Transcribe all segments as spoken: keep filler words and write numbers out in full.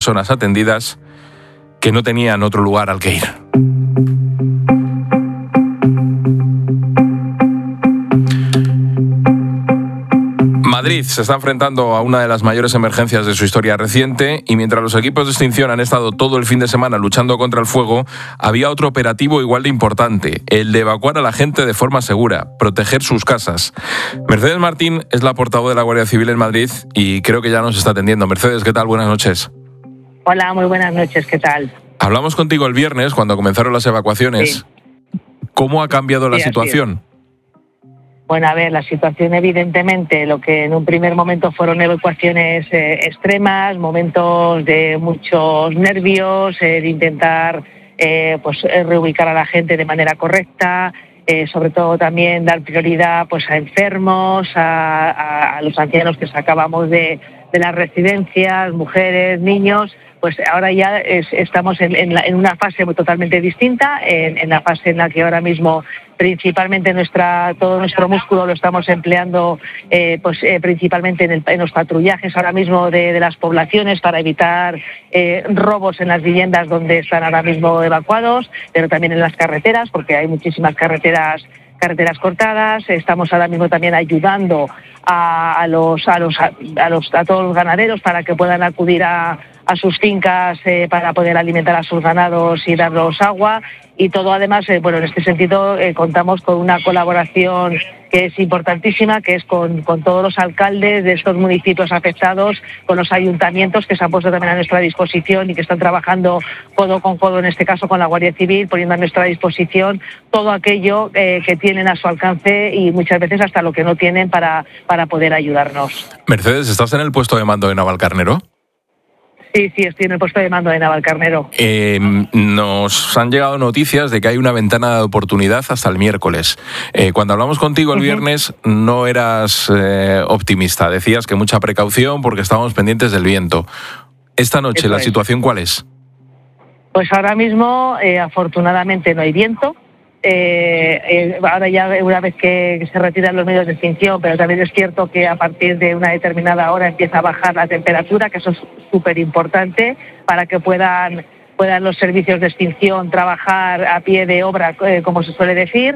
personas atendidas que no tenían otro lugar al que ir. Madrid se está enfrentando a una de las mayores emergencias de su historia reciente y mientras los equipos de extinción han estado todo el fin de semana luchando contra el fuego, había otro operativo igual de importante, el de evacuar a la gente de forma segura, proteger sus casas. Mercedes Martín es la portavoz de la Guardia Civil en Madrid y creo que ya nos está atendiendo. Mercedes, ¿qué tal? Buenas noches. Hola, muy buenas noches, ¿qué tal? Hablamos contigo el viernes cuando comenzaron las evacuaciones. Sí. ¿Cómo ha cambiado la sí, situación? Bueno, a ver, la situación evidentemente, lo que en un primer momento fueron evacuaciones eh, extremas, momentos de muchos nervios, eh, de intentar eh, pues reubicar a la gente de manera correcta, eh, sobre todo también dar prioridad pues a enfermos, a, a, a los ancianos que sacábamos de, de las residencias, mujeres, niños. Pues ahora ya es, estamos en, en, la, en una fase muy totalmente distinta, en, en la fase en la que ahora mismo principalmente nuestra todo nuestro músculo lo estamos empleando eh, pues eh, principalmente en, el, en los patrullajes ahora mismo de, de las poblaciones para evitar eh, robos en las viviendas donde están ahora mismo evacuados, pero también en las carreteras, porque hay muchísimas carreteras carreteras cortadas. Estamos ahora mismo también ayudando a, a los a los a, a los a todos los ganaderos para que puedan acudir a a sus fincas eh, para poder alimentar a sus ganados y darlos agua y todo. Además, eh, bueno, en este sentido eh, contamos con una colaboración que es importantísima, que es con, con todos los alcaldes de estos municipios afectados, con los ayuntamientos que se han puesto también a nuestra disposición y que están trabajando codo con codo, en este caso con la Guardia Civil, poniendo a nuestra disposición todo aquello eh, que tienen a su alcance y muchas veces hasta lo que no tienen para, para poder ayudarnos. Mercedes, ¿estás en el puesto de mando de Navalcarnero? Sí, sí, estoy en el puesto de mando de Navalcarnero. Eh, nos han llegado noticias de que hay una ventana de oportunidad hasta el miércoles. Eh, cuando hablamos contigo el uh-huh. viernes no eras eh, optimista. Decías que mucha precaución porque estábamos pendientes del viento. Esta noche, ¿la situación cuál es? Pues ahora mismo, eh, afortunadamente, no hay viento. Eh, eh, ahora ya una vez que se retiran los medios de extinción, pero también es cierto que a partir de una determinada hora empieza a bajar la temperatura, que eso es súper importante para que puedan, puedan los servicios de extinción trabajar a pie de obra, eh, como se suele decir.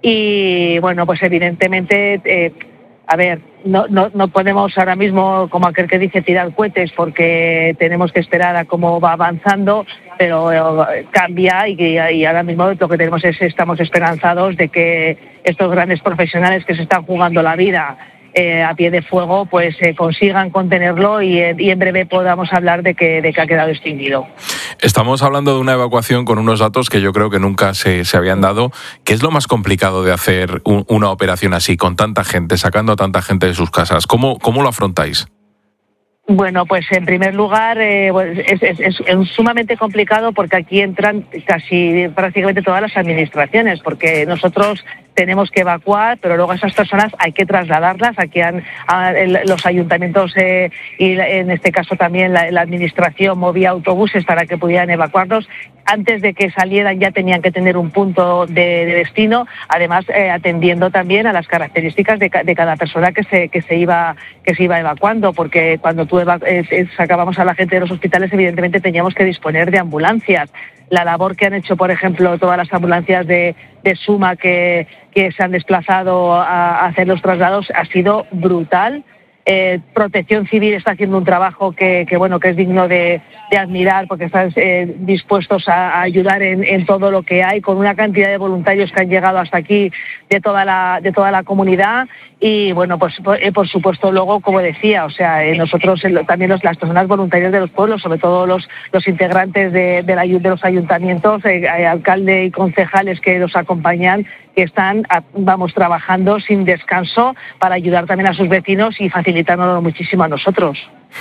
Y bueno, pues evidentemente, eh, a ver, no, no, no podemos ahora mismo, como aquel que dice, tirar cohetes porque tenemos que esperar a cómo va avanzando, pero eh, cambia y, y ahora mismo lo que tenemos es, estamos esperanzados de que estos grandes profesionales que se están jugando la vida eh, a pie de fuego, pues eh, consigan contenerlo y, y en breve podamos hablar de que, de que ha quedado extinguido. Estamos hablando de una evacuación con unos datos que yo creo que nunca se, se habían dado. ¿Qué es lo más complicado de hacer un, una operación así, con tanta gente, sacando a tanta gente de sus casas? ¿Cómo, cómo lo afrontáis? Bueno, pues en primer lugar eh, es, es, es, es sumamente complicado porque aquí entran casi prácticamente todas las administraciones, porque nosotros tenemos que evacuar, pero luego a esas personas hay que trasladarlas. Aquí han, a, el, los ayuntamientos eh, y en este caso también la, la administración movía autobuses para que pudieran evacuarlos. Antes de que salieran ya tenían que tener un punto de, de destino, además eh, atendiendo también a las características de, de cada persona que se que se iba que se iba evacuando, porque cuando tú eva, eh, sacábamos a la gente de los hospitales, evidentemente teníamos que disponer de ambulancias. La labor que han hecho, por ejemplo, todas las ambulancias de, de Suma que, que se han desplazado a, a hacer los traslados ha sido brutal. Eh, Protección Civil está haciendo un trabajo que, que bueno que es digno de, de admirar, porque están eh, dispuestos a, a ayudar en, en todo lo que hay, con una cantidad de voluntarios que han llegado hasta aquí de toda la de toda la comunidad. Y bueno, pues eh, por supuesto luego, como decía, o sea, eh, nosotros eh, también los, las personas voluntarias de los pueblos, sobre todo los los integrantes de, de, la, de los ayuntamientos, eh, alcalde y concejales que los acompañan, que están, vamos, trabajando sin descanso para ayudar también a sus vecinos y facilitándonos muchísimo a nosotros.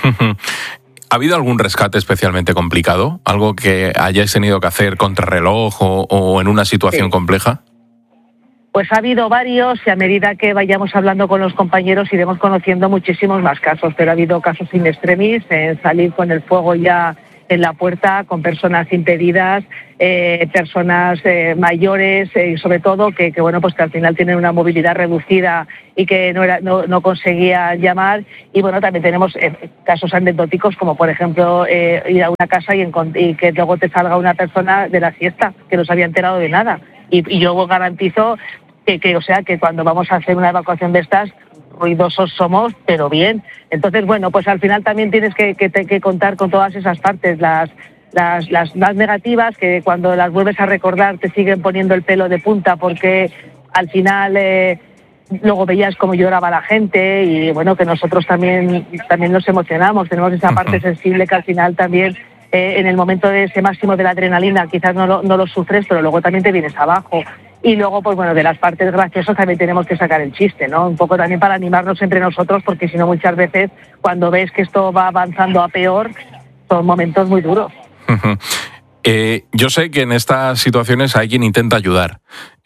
¿Ha habido algún rescate especialmente complicado? ¿Algo que hayáis tenido que hacer contrarreloj o, o en una situación sí. compleja? Pues ha habido varios y a medida que vayamos hablando con los compañeros iremos conociendo muchísimos más casos, pero ha habido casos in extremis, en salir con el fuego ya en la puerta con personas impedidas, eh, personas eh, mayores, y eh, sobre todo que, que bueno pues que al final tienen una movilidad reducida y que no era no, no conseguían llamar. Y bueno, también tenemos eh, casos anecdóticos como por ejemplo eh, ir a una casa y, y que luego te salga una persona de la siesta que no se había enterado de nada. Y, y yo garantizo que, que o sea que cuando vamos a hacer una evacuación de estas, ruidosos somos, pero bien. Entonces, bueno, pues al final también tienes que, que, que contar con todas esas partes, las, las, las más negativas, que cuando las vuelves a recordar te siguen poniendo el pelo de punta porque al final eh, luego veías cómo lloraba la gente y bueno, que nosotros también, también nos emocionamos, tenemos esa parte sensible que al final también eh, en el momento de ese máximo de la adrenalina quizás no lo, no lo sufres, pero luego también te vienes abajo. Y luego, pues bueno, de las partes graciosas también tenemos que sacar el chiste, ¿no? Un poco también para animarnos entre nosotros, porque si no muchas veces cuando ves que esto va avanzando a peor, son momentos muy duros. Uh-huh. Eh, yo sé que en estas situaciones hay quien intenta ayudar,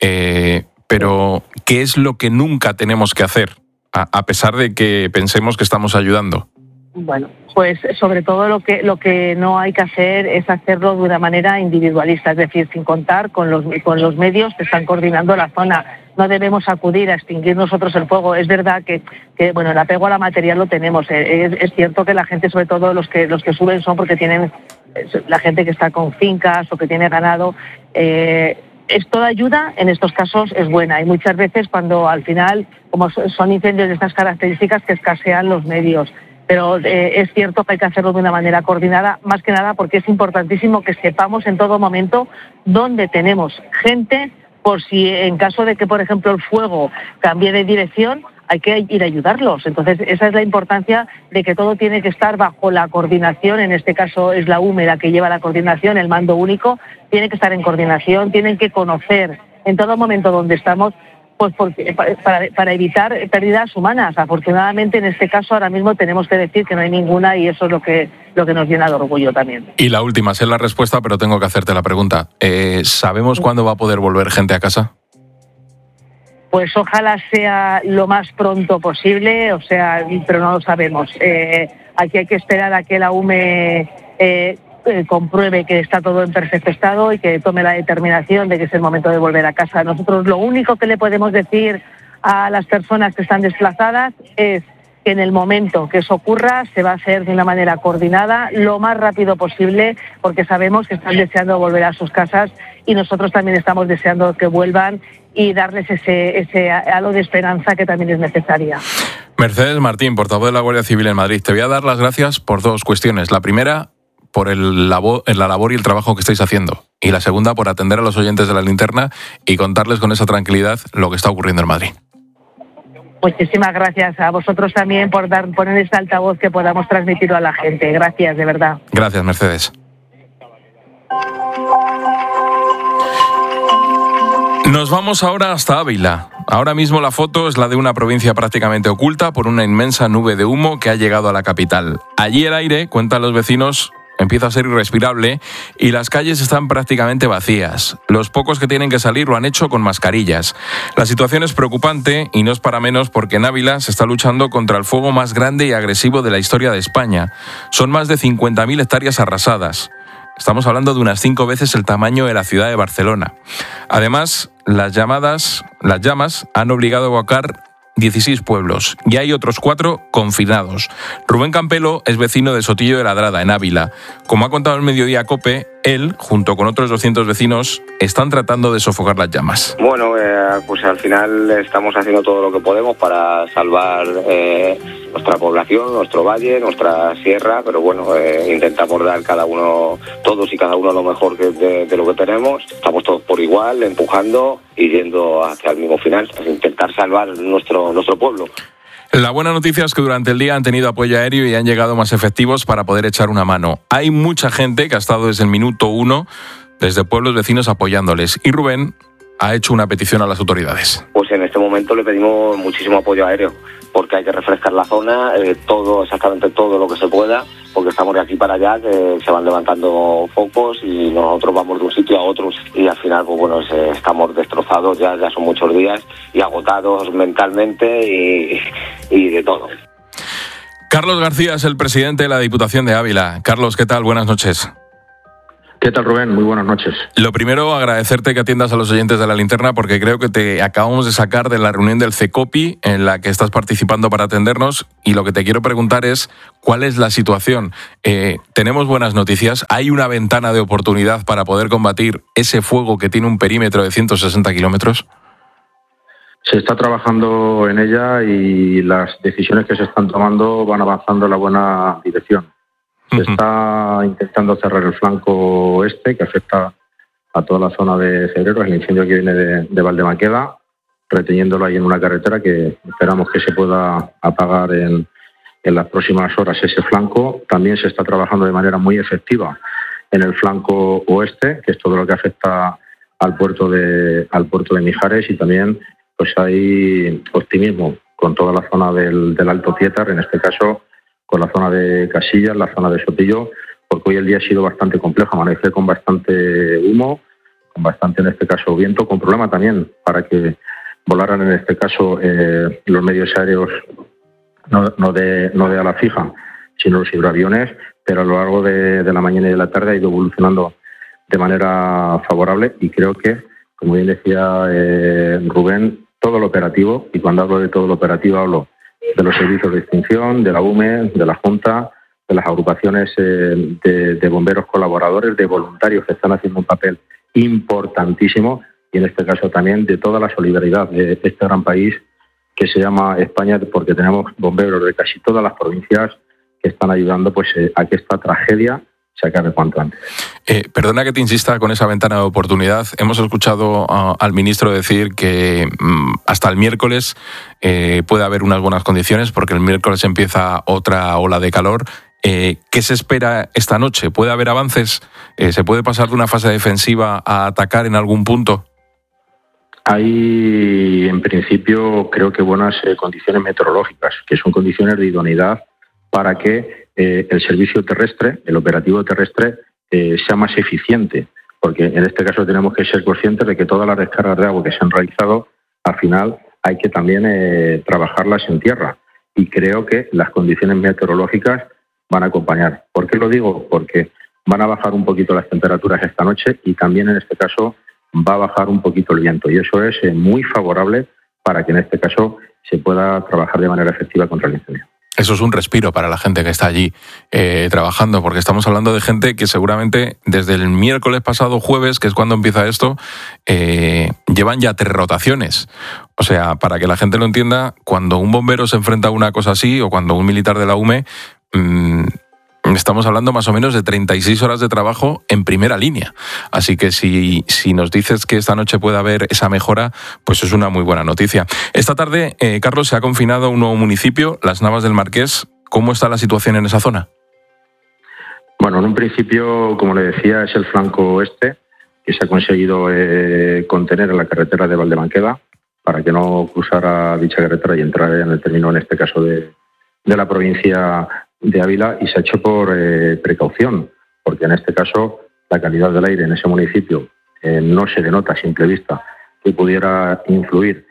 eh, pero ¿qué es lo que nunca tenemos que hacer, a, a pesar de que pensemos que estamos ayudando? Bueno, pues sobre todo lo que lo que no hay que hacer es hacerlo de una manera individualista, es decir, sin contar con los con los medios que están coordinando la zona. No debemos acudir a extinguir nosotros el fuego. Es verdad que, que bueno, el apego a la materia lo tenemos. Es, es cierto que la gente, sobre todo los que los que suben, son porque tienen la gente que está con fincas o que tiene ganado. Eh, es toda ayuda en estos casos es buena y muchas veces cuando al final, como son incendios de estas características, que escasean los medios. Pero eh, es cierto que hay que hacerlo de una manera coordinada, más que nada porque es importantísimo que sepamos en todo momento dónde tenemos gente, por si en caso de que, por ejemplo, el fuego cambie de dirección, hay que ir a ayudarlos. Entonces, esa es la importancia de que todo tiene que estar bajo la coordinación. En este caso es la U M E la que lleva la coordinación, el mando único, tiene que estar en coordinación, tienen que conocer en todo momento dónde estamos, pues porque, para, para evitar pérdidas humanas. Afortunadamente, en este caso, ahora mismo tenemos que decir que no hay ninguna y eso es lo que, lo que nos llena de orgullo también. Y la última, sé la respuesta, pero tengo que hacerte la pregunta. Eh, ¿Sabemos cuándo va a poder volver gente a casa? Pues ojalá sea lo más pronto posible, o sea, pero no lo sabemos. Eh, aquí hay que esperar a que la U M E eh, Eh, compruebe que está todo en perfecto estado y que tome la determinación de que es el momento de volver a casa. Nosotros lo único que le podemos decir a las personas que están desplazadas es que en el momento que eso ocurra se va a hacer de una manera coordinada lo más rápido posible, porque sabemos que están deseando volver a sus casas y nosotros también estamos deseando que vuelvan y darles ese, ese halo de esperanza que también es necesaria. Mercedes Martín, portavoz de la Guardia Civil en Madrid, te voy a dar las gracias por dos cuestiones. La primera, por el labor, la labor y el trabajo que estáis haciendo. Y la segunda, por atender a los oyentes de La Linterna y contarles con esa tranquilidad lo que está ocurriendo en Madrid. Muchísimas gracias a vosotros también por dar, poner ese altavoz que podamos transmitirlo a la gente. Gracias, de verdad. Gracias, Mercedes. Nos vamos ahora hasta Ávila. Ahora mismo la foto es la de una provincia prácticamente oculta por una inmensa nube de humo que ha llegado a la capital. Allí el aire, cuentan los vecinos, empieza a ser irrespirable y las calles están prácticamente vacías. Los pocos que tienen que salir lo han hecho con mascarillas. La situación es preocupante y no es para menos porque en Ávila se está luchando contra el fuego más grande y agresivo de la historia de España. Son más de cincuenta mil hectáreas arrasadas. Estamos hablando de unas cinco veces el tamaño de la ciudad de Barcelona. Además, las llamadas, las llamas han obligado a evacuar dieciséis pueblos y hay otros cuatro confinados. Rubén Campelo es vecino de Sotillo de Ladrada, en Ávila. Como ha contado el Mediodía COPE, él, junto con otros doscientos vecinos, están tratando de sofocar las llamas. Bueno, eh, pues al final estamos haciendo todo lo que podemos para salvar eh, nuestra población, nuestro valle, nuestra sierra, pero bueno, eh, intentamos dar cada uno, todos y cada uno lo mejor que de, de lo que tenemos. Estamos todos por igual, empujando y yendo hacia el mismo final, intentar salvar nuestro, nuestro pueblo. La buena noticia es que durante el día han tenido apoyo aéreo y han llegado más efectivos para poder echar una mano. Hay mucha gente que ha estado desde el minuto uno, desde pueblos vecinos apoyándoles. Y Rubén ha hecho una petición a las autoridades. Pues en este momento le pedimos muchísimo apoyo aéreo, porque hay que refrescar la zona, eh, todo, exactamente todo lo que se pueda, porque estamos de aquí para allá, que se van levantando focos y nosotros vamos de un sitio a otro y al final, pues bueno, estamos destrozados, ya, ya son muchos días y agotados mentalmente y, y de todo. Carlos García es el presidente de la Diputación de Ávila. Carlos, ¿qué tal? Buenas noches. ¿Qué tal, Rubén? Muy buenas noches. Lo primero, agradecerte que atiendas a los oyentes de La Linterna, porque creo que te acabamos de sacar de la reunión del CECOPI en la que estás participando para atendernos, y lo que te quiero preguntar es ¿cuál es la situación? Eh, tenemos buenas noticias, hay una ventana de oportunidad para poder combatir ese fuego que tiene un perímetro de ciento sesenta kilómetros. Se está trabajando en ella y las decisiones que se están tomando van avanzando en la buena dirección. Se está intentando cerrar el flanco este, que afecta a toda la zona de Cebreros, el incendio que viene de, de Valdemanqueda, reteniéndolo ahí en una carretera que esperamos que se pueda apagar en, en las próximas horas ese flanco. También se está trabajando de manera muy efectiva en el flanco oeste, que es todo lo que afecta al puerto de, al puerto de Mijares, y también pues hay optimismo con toda la zona del, del Alto Tietar, en este caso con la zona de Casillas, la zona de Sotillo, porque hoy el día ha sido bastante complejo, amanecer con bastante humo, con bastante, en este caso, viento, con problema también para que volaran, en este caso, eh, los medios aéreos, no, no, de, no de ala fija, sino los hidroaviones, pero a lo largo de, de la mañana y de la tarde ha ido evolucionando de manera favorable, y creo que, como bien decía eh, Rubén, todo lo operativo, y cuando hablo de todo lo operativo hablo de los servicios de extinción, de la U M E, de la Junta, de las agrupaciones eh, de, de bomberos colaboradores, de voluntarios que están haciendo un papel importantísimo, y en este caso también de toda la solidaridad de este gran país que se llama España, porque tenemos bomberos de casi todas las provincias que están ayudando pues eh, a que esta tragedia se acabe cuanto antes. Eh, perdona que te insista con esa ventana de oportunidad. Hemos escuchado uh, al ministro decir que um, hasta el miércoles eh, puede haber unas buenas condiciones, porque el miércoles empieza otra ola de calor. Eh, ¿Qué se espera esta noche? ¿Puede haber avances? Eh, ¿Se puede pasar de una fase defensiva a atacar en algún punto? Hay, en principio, creo que buenas eh, condiciones meteorológicas, que son condiciones de idoneidad para que Eh, el servicio terrestre, el operativo terrestre, eh, sea más eficiente, porque en este caso tenemos que ser conscientes de que todas las descargas de agua que se han realizado, al final hay que también eh, trabajarlas en tierra, y creo que las condiciones meteorológicas van a acompañar. ¿Por qué lo digo? Porque van a bajar un poquito las temperaturas esta noche, y también en este caso va a bajar un poquito el viento, y eso es eh, muy favorable para que en este caso se pueda trabajar de manera efectiva contra el incendio. Eso es un respiro para la gente que está allí eh, trabajando, porque estamos hablando de gente que seguramente desde el miércoles pasado, jueves, que es cuando empieza esto, eh, llevan ya tres rotaciones. O sea, para que la gente lo entienda, cuando un bombero se enfrenta a una cosa así, o cuando un militar de la U M E, mmm, estamos hablando más o menos de treinta y seis horas de trabajo en primera línea. Así que si, si nos dices que esta noche puede haber esa mejora, pues es una muy buena noticia. Esta tarde, eh, Carlos, se ha confinado un nuevo municipio, Las Navas del Marqués. ¿Cómo está la situación en esa zona? Bueno, en un principio, como le decía, es el flanco oeste, que se ha conseguido eh, contener en la carretera de Valdemanqueda, para que no cruzara dicha carretera y entrara en el término, en este caso, de, de la provincia de Ávila, y se ha hecho por eh, precaución, porque en este caso la calidad del aire en ese municipio eh, no se denota a simple vista que pudiera influir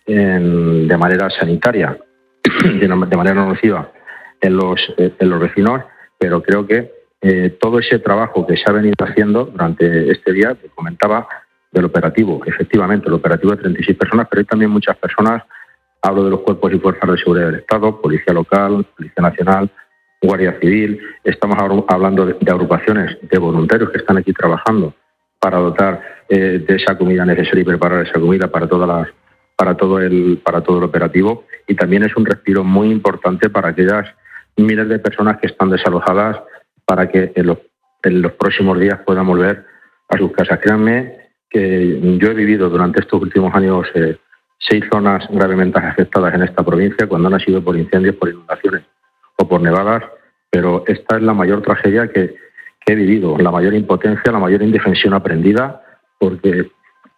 en, de manera sanitaria, de, de manera nociva en los, eh, en los vecinos, pero creo que eh, todo ese trabajo que se ha venido haciendo durante este día, que comentaba del operativo, efectivamente el operativo de treinta y seis personas, pero hay también muchas personas, hablo de los cuerpos y fuerzas de seguridad del Estado, Policía Local, Policía Nacional, Guardia Civil, estamos hablando de, de agrupaciones de voluntarios que están aquí trabajando para dotar eh, de esa comida necesaria y preparar esa comida para todas las, para todo el, para todo el operativo, y también es un respiro muy importante para aquellas miles de personas que están desalojadas, para que en los, en los próximos días puedan volver a sus casas. Créanme que yo he vivido durante estos últimos años eh, seis zonas gravemente afectadas en esta provincia, cuando han sido por incendios, por inundaciones o por nevadas, pero esta es la mayor tragedia que, que he vivido, la mayor impotencia, la mayor indefensión aprendida, porque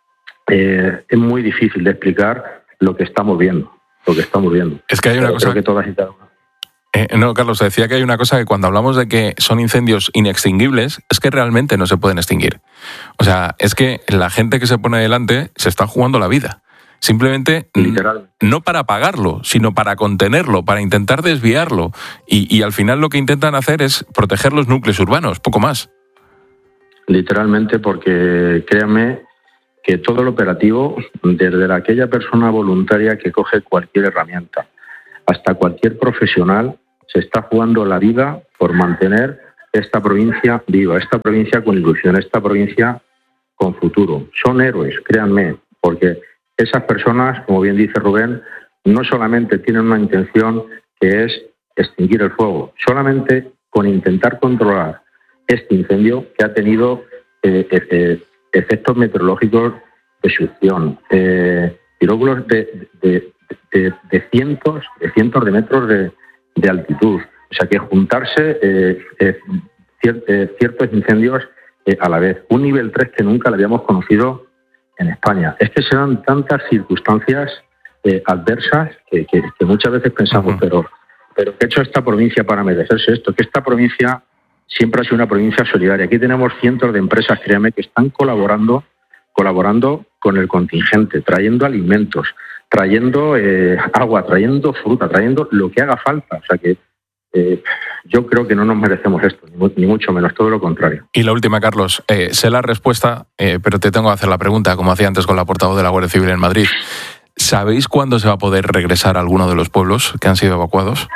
eh, es muy difícil de explicar lo que estamos viendo, lo que estamos viendo. Es que hay una pero cosa... que todas y cada una. Eh, no, Carlos, decía que hay una cosa que cuando hablamos de que son incendios inextinguibles, es que realmente no se pueden extinguir. O sea, es que la gente que se pone delante se está jugando la vida. simplemente no para apagarlo, sino para contenerlo, para intentar desviarlo. Y, y al final lo que intentan hacer es proteger los núcleos urbanos, poco más. Literalmente, porque créanme que todo el operativo, desde aquella persona voluntaria que coge cualquier herramienta hasta cualquier profesional, se está jugando la vida por mantener esta provincia viva, esta provincia con ilusión, esta provincia con futuro. Son héroes, créanme, porque esas personas, como bien dice Rubén, no solamente tienen una intención que es extinguir el fuego, solamente con intentar controlar este incendio que ha tenido eh, eh, efectos meteorológicos de succión, eh, piróculos de, de, de, de cientos de cientos de metros de, de altitud. O sea que juntarse eh, eh, cier, eh, ciertos incendios eh, a la vez. Un nivel tres que nunca lo habíamos conocido en España. Es que se dan tantas circunstancias eh, adversas que, que, que muchas veces pensamos, uh-huh. pero, pero ¿qué ha hecho esta provincia para merecerse esto? Que esta provincia siempre ha sido una provincia solidaria. Aquí tenemos cientos de empresas, créanme, que están colaborando, colaborando con el contingente, trayendo alimentos, trayendo eh, agua, trayendo fruta, trayendo lo que haga falta. O sea que eh, yo creo que no nos merecemos esto, ni, ni mucho menos, todo lo contrario. Y la última, Carlos, eh, sé la respuesta, eh, pero te tengo que hacer la pregunta, como hacía antes con la portavoz de la Guardia Civil en Madrid. ¿Sabéis cuándo se va a poder regresar a alguno de los pueblos que han sido evacuados?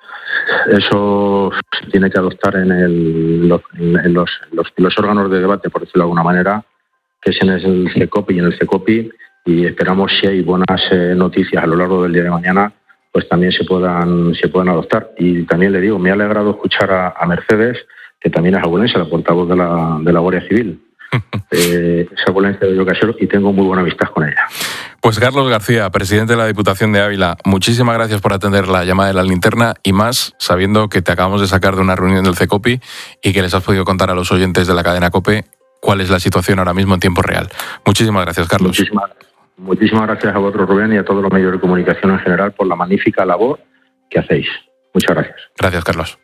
Eso se tiene que adoptar en, el, los, en los, los, los órganos de debate, por decirlo de alguna manera, que es en el CECOPI y en el CECOPI, y esperamos, si hay buenas eh, noticias a lo largo del día de mañana, pues también se puedan se puedan adoptar. Y también le digo, me ha alegrado escuchar a, a Mercedes, que también es abuelense, la portavoz de la, de la Guardia Civil. eh, es abuelense de Ocasio y tengo muy buena amistad con ella. Pues Carlos García, presidente de la Diputación de Ávila, muchísimas gracias por atender la llamada de la linterna y más sabiendo que te acabamos de sacar de una reunión del CECOPI y que les has podido contar a los oyentes de la cadena COPE cuál es la situación ahora mismo en tiempo real. Muchísimas gracias, Carlos. Muchísimas, muchísimas gracias a vosotros, Rubén, y a todos los medios de comunicación en general por la magnífica labor que hacéis. Muchas gracias. Gracias, Carlos.